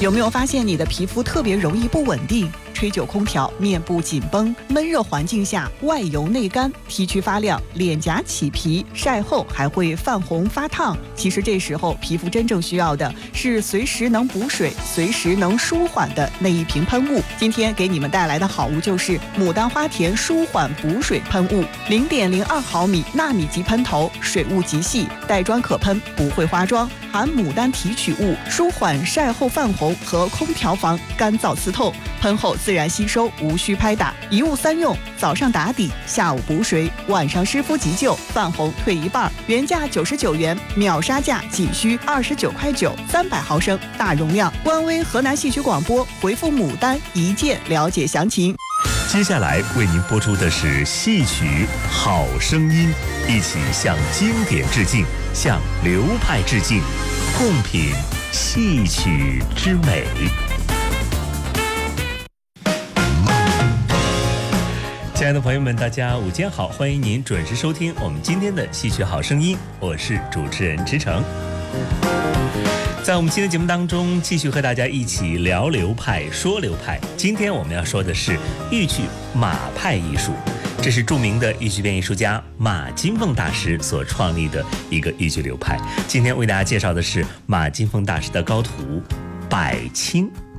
有没有发现你的皮肤特别容易不稳定？吹久空调，面部紧绷，闷热环境下外油内干，T 区发亮，脸颊起皮，晒后还会泛红发烫。其实这时候皮肤真正需要的是随时能补水、随时能舒缓的那一瓶喷雾。今天给你们带来的好物就是牡丹花田舒缓补水喷雾，0.02毫米纳米级喷头，水雾极细，带妆可喷，不会花妆，含牡丹提取物，舒缓晒后泛红和空调房干燥刺透，喷后自然吸收，无需拍打，一物三用，早上打底，下午补水，晚上湿敷急救，泛红退一半。原价99元，秒杀价仅需29.9块，300毫升大容量。官微河南戏曲广播回复牡丹一键了解详情。 接下来为您播出的是戏曲好声音，一起向经典致敬，向流派致敬，共品戏曲之美。亲爱的朋友们，大家午间好，欢迎您准时收听我们今天的戏曲好声音，我是主持人池诚。在我们今天节目当中，继续和大家一起聊流派说流派。今天我们要说的是豫剧马派艺术，这是著名的豫剧编艺术家马金凤大师所创立的一个豫剧流派。今天为大家介绍的是马金凤大师的高徒百清。